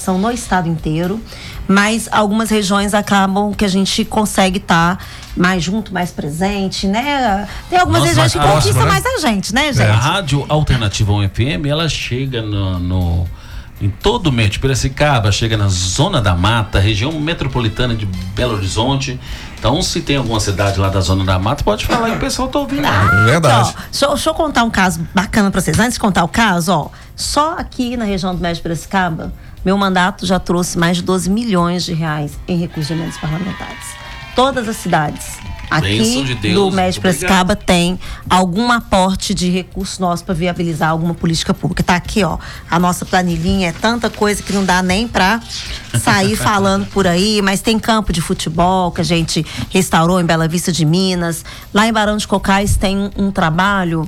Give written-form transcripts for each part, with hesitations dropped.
população no estado inteiro, mas algumas regiões acabam que a gente consegue estar mais junto, mais presente, né? Tem algumas regiões que conquistam mais a gente, né, gente? A Rádio Alternativa UFM, ela chega em todo o meio de Piracicaba, chega na Zona da Mata, região metropolitana de Belo Horizonte. Então, se tem alguma cidade lá da Zona da Mata, pode falar que o pessoal tá ouvindo. Verdade. Deixa eu contar um caso bacana pra vocês. Antes de contar o caso, só aqui na região do Médio Piracicaba, meu mandato já trouxe mais de 12 milhões de reais em recursos de emendas parlamentares. Todas as cidades aqui do Médio Piracicaba tem algum aporte de recurso nosso para viabilizar alguma política pública. Tá aqui, a nossa planilhinha, é tanta coisa que não dá nem para sair falando por aí, mas tem campo de futebol que a gente restaurou em Bela Vista de Minas. Lá em Barão de Cocais tem um trabalho,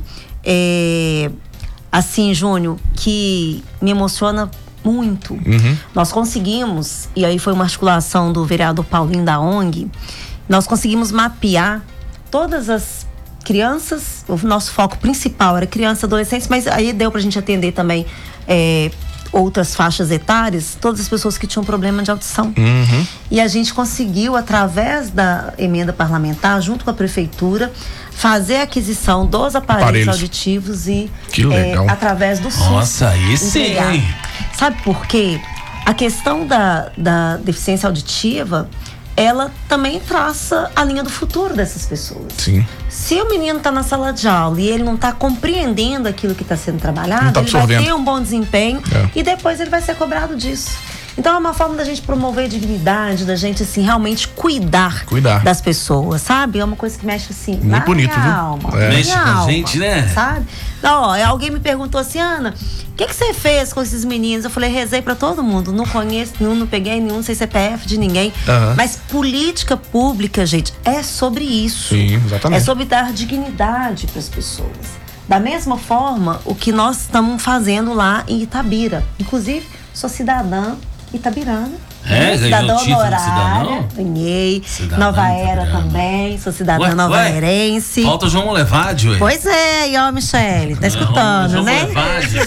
assim, Júnior, que me emociona muito. Nós conseguimos, e aí foi uma articulação do vereador Paulinho da ONG, nós conseguimos mapear todas as crianças. O nosso foco principal era crianças e adolescentes, mas aí deu pra gente atender também outras faixas etárias, todas as pessoas que tinham problema de audição. E a gente conseguiu, através da emenda parlamentar, junto com a prefeitura, fazer a aquisição dos aparelhos auditivos e através do SUS. Nossa, aí sim! Sabe por quê? A questão da deficiência auditiva, ela também traça a linha do futuro dessas pessoas. Sim. Se o menino está na sala de aula e ele não está compreendendo aquilo que está sendo trabalhado, ele vai ter um bom desempenho e depois ele vai ser cobrado disso. Então é uma forma da gente promover a dignidade, da gente, assim, realmente cuidar das pessoas, sabe? É uma coisa que mexe, assim, muito bonito, minha viu? alma. Mexe com a gente, né? Sabe? Alguém me perguntou assim, Ana, o que você fez com esses meninos? Eu falei, rezei pra todo mundo. Não conheço nenhum, não peguei nenhum, não sei CPF de ninguém. Mas política pública, gente, é sobre isso. Sim, exatamente. É sobre dar dignidade pras pessoas. Da mesma forma, o que nós estamos fazendo lá em Itabira. Inclusive, sou cidadã itabirana. Cidadã honorária. Ganhei. Nova Era também. Sou cidadã nova-erense. Falta o João Molevade, ué. Pois é, e Michele, tá escutando, João né? Molevade,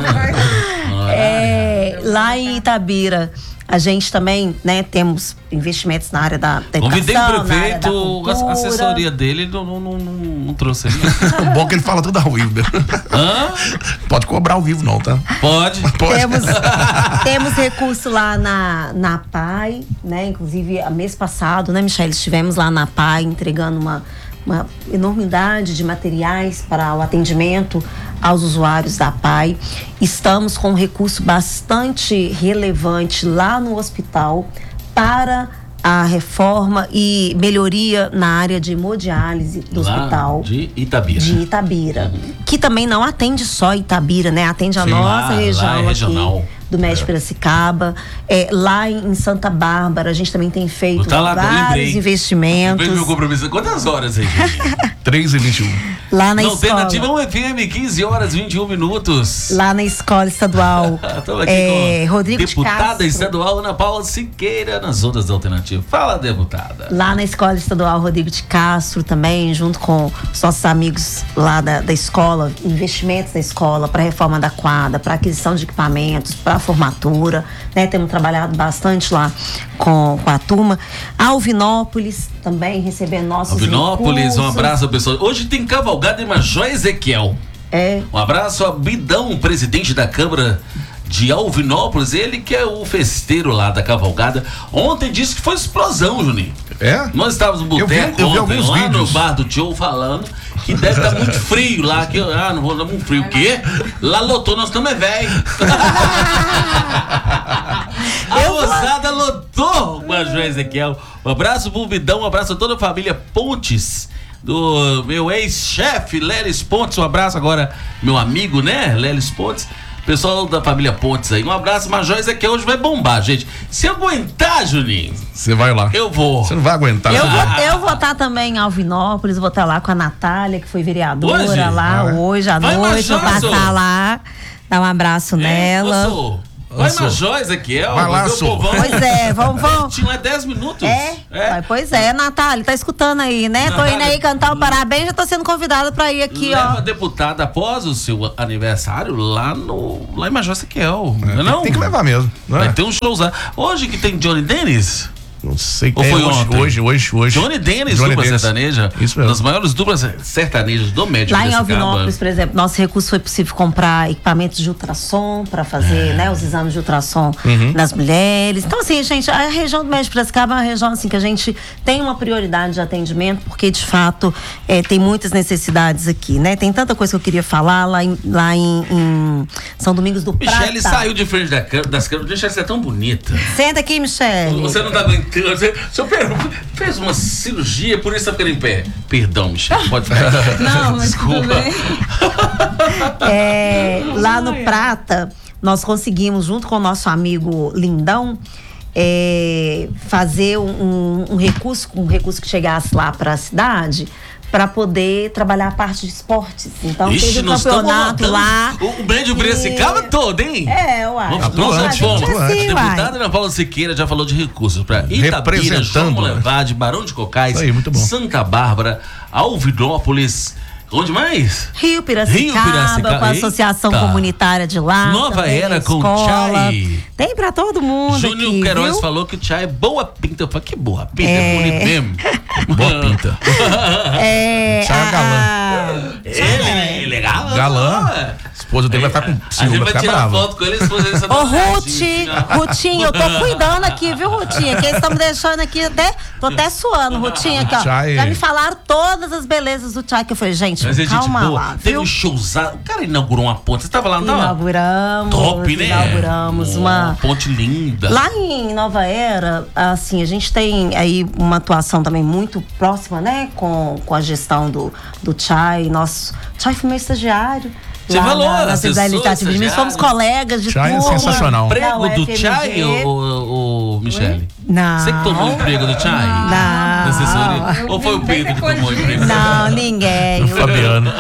lá em Itabira, a gente também, né, temos investimentos na área da educação. Convidei o prefeito, a assessoria dele não trouxe ele. O bom é que ele fala tudo ao vivo. Pode cobrar ao vivo, não, tá? Pode. Temos recurso lá na PAI, né? Inclusive, mês passado, né, Michele, estivemos lá na PAI entregando uma enormidade de materiais para o atendimento aos usuários da PAI. Estamos com um recurso bastante relevante lá no hospital para a reforma e melhoria na área de hemodiálise do hospital de Itabira. Que também não atende só Itabira, né? Atende a nossa região aqui do Médio Piracicaba. Lá em Santa Bárbara, a gente também tem feito vários investimentos. Meu compromisso. Quantas horas aí, gente? 3h21. Lá na escola. Alternativa UFM, 15h21. Lá na escola estadual. Estamos aqui com Rodrigo deputada estadual Ana Paula Siqueira, nas ondas da Alternativa. Fala, deputada. Lá na escola estadual Rodrigo de Castro também, junto com os nossos amigos lá da escola, investimentos da escola para reforma da quadra, para aquisição de equipamentos, para formatura, né? Temos trabalhado bastante lá com a turma. Alvinópolis também recebendo nossos recursos. Um abraço, pessoal. Hoje tem cavalgada em Major Ezequiel. Um abraço a Bidão, presidente da Câmara de Alvinópolis, ele que é o festeiro lá da cavalgada. Ontem disse que foi explosão, Juninho. Nós estávamos no boteco ontem, lá no bar do tio, falando que deve estar muito frio lá, que não vou dar muito frio, o quê? Lá lotou, nós estamos velho. A moçada lotou com a João Ezequiel. Um abraço pro Bidão, um abraço a toda a família Pontes, do meu ex-chefe Lelis Pontes, um abraço agora, meu amigo, né, Lelis Pontes. Pessoal da família Pontes aí, um abraço. Major Ezequiel hoje vai bombar, gente. Se eu aguentar, Juninho, você vai lá. Eu vou. Você não vai aguentar. Eu vou estar também em Alvinópolis, vou estar lá com a Natália, que foi vereadora hoje à noite. Vou passar lá, dar um abraço nela. Vai na Joyce aqui, vai lá, Pois é, vamos. Tinha 10 minutos. Pois é, Natália, tá escutando aí, né? Natália, tô indo aí cantar o parabéns, já tô sendo convidada pra ir aqui, leva a deputada após o seu aniversário lá em Major Ezequiel, não? Tem que levar mesmo. Vai ter um show lá. Hoje que tem Johnny Dennis? Não sei quem foi hoje. Johnny Dennis, dupla sertaneja. Isso mesmo. Uma das maiores duplas sertanejas do Médio Lá em Alvinópolis, por exemplo, nosso recurso foi possível comprar equipamentos de ultrassom para fazer, né, os exames de ultrassom nas mulheres. Então, assim, gente, a região do Médio Piracicaba é uma região assim que a gente tem uma prioridade de atendimento, porque de fato tem muitas necessidades aqui, né? Tem tanta coisa que eu queria falar lá em São Domingos do Prata. Michele saiu de frente das câmeras. Michele, você é tão bonita. Senta aqui, Michele. Você não tá aguentando. Você fez uma cirurgia, por isso tá ficando em pé. Perdão, Michele, pode ficar. Não, mas tudo bem. Lá no Prata, nós conseguimos, junto com o nosso amigo Lindão, fazer um recurso que chegasse lá para a cidade, para poder trabalhar a parte de esportes. Então, teve um campeonato lá. O Médio Piracicaba todo, hein? Uai. A deputada Ana Paula Siqueira já falou de recursos para Itabira, João Molevade, Barão de Cocais, Santa Bárbara, Alvinópolis. Onde mais? Rio Piracicaba, com a associação comunitária de lá. Nova Era com o Chai. Tem pra todo mundo. Júnior Queiroz falou que o Chai é boa pinta. Eu falei, que boa pinta, é bonito mesmo. Boa pinta. Chai é galã. Ele é galã. Galã. A esposa dele vai estar com ciúme, vai ficar brava. Foto com ele, a esposa dele. Ô, Rutinho, eu tô cuidando aqui, viu, Rutinho? Que eles estão me deixando aqui tô até suando, Rutinho, aqui, ó. Já me falaram todas as belezas do Chai, que eu falei, gente, calma lá, teve um showzado. O cara inaugurou uma ponte. Você tava lá, não? Inauguramos. Top, né? Inauguramos uma ponte linda. Lá em Nova Era, assim, a gente tem aí uma atuação também muito próxima, né? Com a gestão do Chai. Chai foi meu estagiário. Você falou, na cidade legislativa. Nós somos colegas de Chai turma. É sensacional. Emprego do Chai, o Michele? Não. Você que tomou o emprego do Chai? Não. Assessoria? Ou foi o Pedro que tomou o emprego? Não, ninguém. O Fabiano.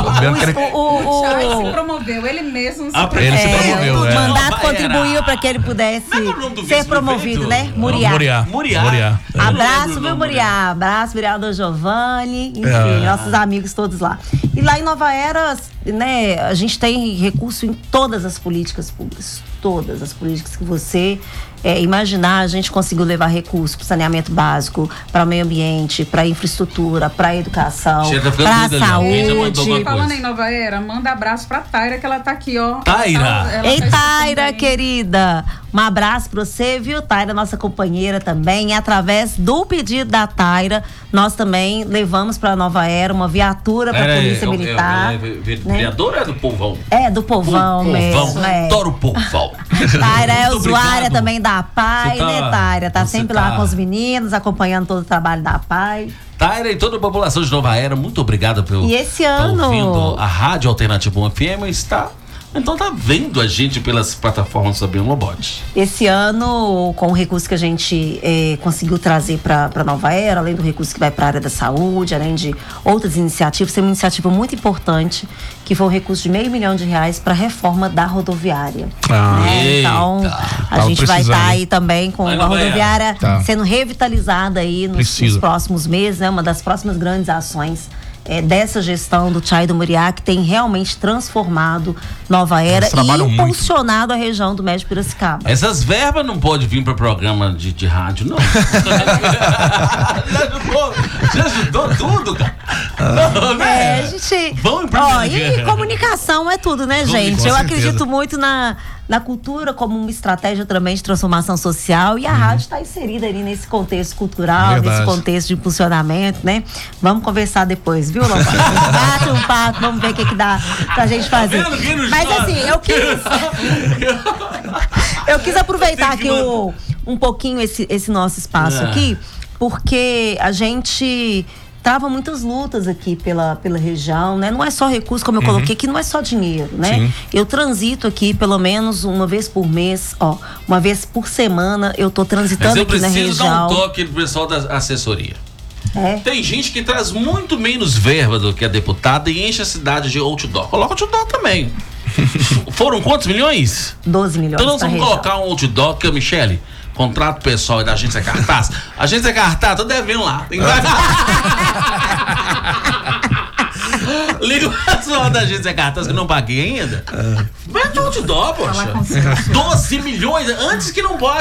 O Chai se promoveu, ele mesmo se promoveu. Ele se promoveu, O mandato contribuiu para que ele pudesse ser promovido, né? Muriá. Abraço, viu, Muriá? Abraço, vereador Giovanni, enfim, nossos amigos todos lá. E lá em Nova Era, né, a gente tem recurso em todas as políticas públicas. Todas as políticas que você imaginar, a gente conseguiu levar recurso para saneamento básico, para o meio ambiente, para infraestrutura, para educação, para a saúde. Falando em Nova Era, manda abraço para Taira, que ela tá aqui, ó. Taira! Ei, Taira, querida! Um abraço para você, viu, Taira, nossa companheira também. E através do pedido da Taira, nós também levamos para Nova Era uma viatura para a Polícia Militar. Vereadora é do povão? É, do povão mesmo. Adoro o povão. Taira é usuária também da PAI, né, Taira? Tá sempre lá com os meninos, acompanhando todo o trabalho da PAI. Taira e toda a população de Nova Era, muito obrigada pelo ouvindo a Rádio Alternativa FM. Então tá vendo a gente pelas plataformas do Sabiam Lobote. Esse ano, com o recurso que a gente conseguiu trazer para Nova Era, além do recurso que vai para a área da saúde, além de outras iniciativas, tem uma iniciativa muito importante, que foi um recurso de R$500 milhão para a reforma da rodoviária. Então, a gente vai estar aí também com a rodoviária sendo revitalizada aí nos próximos meses, né? Uma das próximas grandes ações dessa gestão do Chai do Muriá, que tem realmente transformado Nova Era e impulsionado a região do Médio Piracicaba. Essas verbas não podem vir para programa de rádio, não. já ajudou tudo, cara. A gente... Vamos e comunicação é tudo, né, gente? Eu acredito muito na cultura como uma estratégia também de transformação social, e a rádio está inserida ali nesse contexto cultural, nesse contexto de impulsionamento, né? Vamos conversar depois, viu, Lombardi? Bate um papo, vamos ver o que dá pra gente fazer. Mas assim, eu quis aproveitar aqui um pouquinho esse nosso espaço aqui, porque a gente trava muitas lutas aqui pela região, né? Não é só recurso, como eu coloquei, que não é só dinheiro, né? Sim. Eu transito aqui pelo menos uma vez por mês, uma vez por semana eu tô transitando aqui na região. Eu preciso dar um toque pro pessoal da assessoria. Tem gente que traz muito menos verba do que a deputada e enche a cidade de outdoor. Coloca outdoor também. Foram quantos milhões? 12 milhões. Então nós vamos colocar um outdoor que, Michele, contrato pessoal aí da Agência Cartaz. Agência Cartaz, tô devendo lá. Liga o pessoal da Agência Cartaz que não paguei ainda. Vai no outdoor, poxa. 12 milhões antes que não pode.